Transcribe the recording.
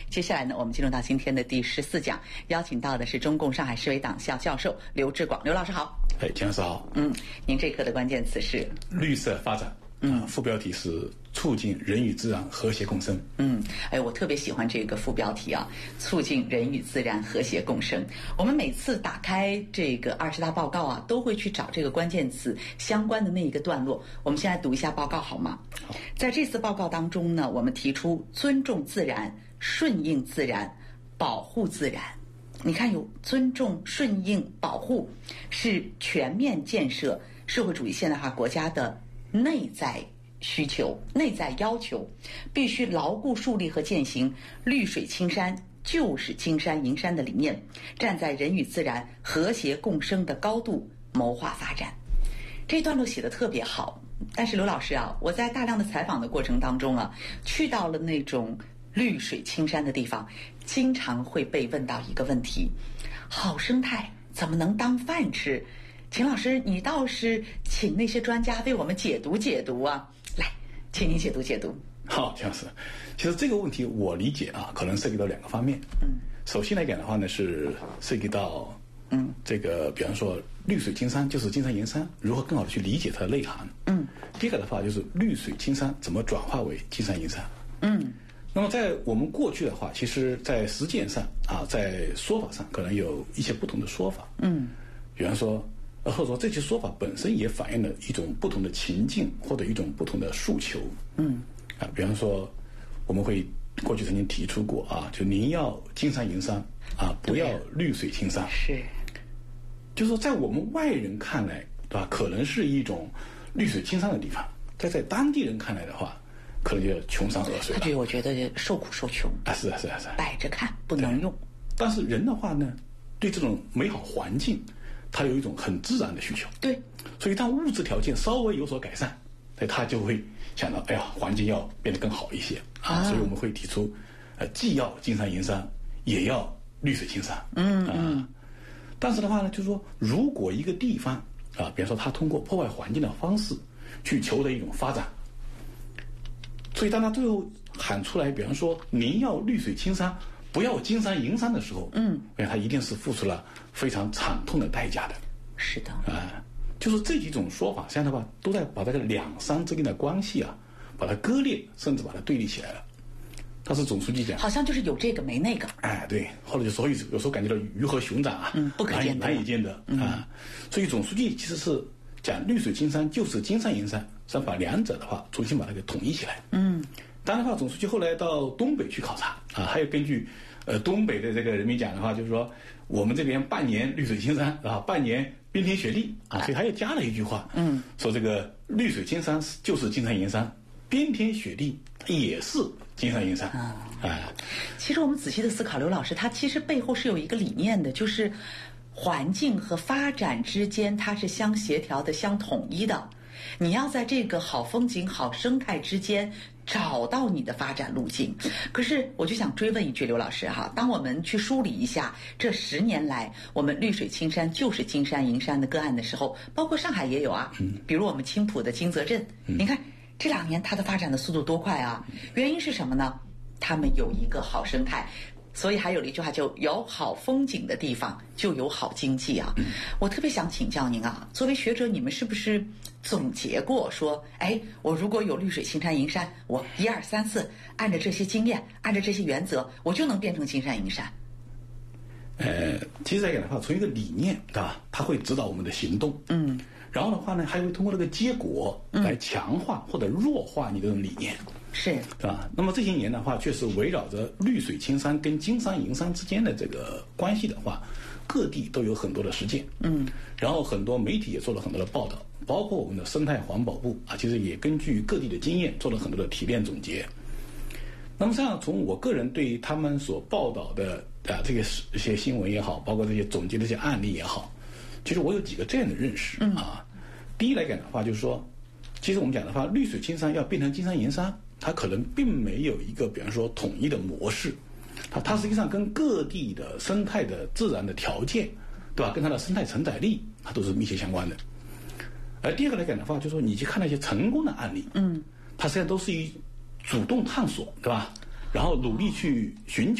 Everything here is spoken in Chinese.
接下来呢，我们进入到今天的第14讲，邀请到的是中共上海市委党校教授刘志广。刘老师好。 钱老师好。 您这课的关键词是绿色发展。副标题是促进人与自然和谐共生。 我特别喜欢这个副标题啊，促进人与自然和谐共生。我们每次打开这个20大报告啊，都会去找这个关键词相关的那一个段落。我们先来读一下报告好吗？ 好。 在这次报告当中呢，我们提出尊重自然、顺应自然、保护自然。你看，有尊重、顺应、保护，是全面建设社会主义现代化国家的内在需求、内在要求，必须牢固树立和践行绿水青山就是金山银山的理念，站在人与自然和谐共生的高度谋划发展。这段落写得特别好，但是刘老师啊，我在大量的采访的过程当中啊，去到了那种绿水青山的地方，经常会被问到一个问题：好生态怎么能当饭吃？秦老师，你倒是请那些专家为我们解读解读啊！来，请您解读解读。 好，钱老师，其实这个问题我理解啊，可能涉及到两个方面。首先来讲的话呢，是涉及到这个，比方说绿水青山就是金山银山，如何更好的去理解它的内涵。第二个的话就是绿水青山怎么转化为金山银山。那么在我们过去的话，其实在实践上啊，在说法上可能有一些不同的说法。比方说。或者说这些说法本身也反映了一种不同的情境或者一种不同的诉求。比方说我们会过去曾经提出过啊，就您要金山银山啊，不要绿水青山。 是， 就是说在我们外人看来，对吧？可能是一种绿水青山的地方，在当地人看来的话，可能就穷山恶水了。 他我觉得受苦受穷啊，是， 摆着看不能用。 但是人的话呢，对这种美好环境。他有一种很自然的需求， 对， 所以当物质条件稍微有所改善，他就会想到，哎呀，环境要变得更好一些啊，所以我们会提出，既要金山银山，也要绿水青山。但是的话呢，就是说，如果一个地方啊，比方说他通过破坏环境的方式去求得一种发展，所以当他最后喊出来，比方说您要绿水青山。不要金山银山的时候，他一定是付出了非常惨痛的代价的。 是的， 就是这几种说法，相对吧，都在把这个两山之间的关系啊，把它割裂，甚至把它对立起来了。但是总书记讲， 好像就是有这个没那个。 对，后来就所以有时候感觉到鱼和熊掌啊， 不可见得， 难以见得啊。所以总书记其实是讲绿水青山就是金山银山，想把两者的话重新把它给统一起来。当然的话，总书记后来到东北去考察啊，还有根据东北的这个人民讲的话，就是说我们这边半年绿水青山啊，半年冰天雪地啊，所以他又加了一句话，说这个绿水青山就是金山银山，冰天雪地也是金山银山其实我们仔细的思考，刘老师，他其实背后是有一个理念的，就是环境和发展之间它是相协调的、相统一的。你要在这个好风景、好生态之间找到你的发展路径。可是我就想追问一句，刘老师哈，当我们去梳理一下这10年来我们绿水青山就是金山银山的个案的时候，包括上海也有啊，比如我们青浦的金泽镇，你看这2年它的发展的速度多快啊！原因是什么呢？他们有一个好生态。所以还有一句话，就有好风景的地方就有好经济啊。我特别想请教您啊，作为学者，你们是不是总结过说，我如果有绿水青山银山，我1、2、3、4按照这些经验，按照这些原则，我就能变成金山银山？ 其实来讲的话，从一个理念啊，它会指导我们的行动。然后的话呢，还会通过这个结果来强化或者弱化你这种理念。 是吧？那么这些年的话，确实围绕着绿水青山跟金山银山之间的这个关系的话，各地都有很多的实践。然后很多媒体也做了很多的报道，包括我们的生态环保部啊，其实也根据各地的经验做了很多的提炼总结。那么像从我个人对他们所报道的这个一些新闻也好，包括这些总结的一些案例也好，其实我有几个这样的认识啊。第一来讲的话，就是说，其实我们讲的话，绿水青山要变成金山银山，它可能并没有一个比方说统一的模式，它实际上跟各地的生态的自然的条件，对吧？跟它的生态承载力，它都是密切相关的。而第二个来讲的话，就是说你去看那些成功的案例，它实际上都是以主动探索，对吧？然后努力去寻求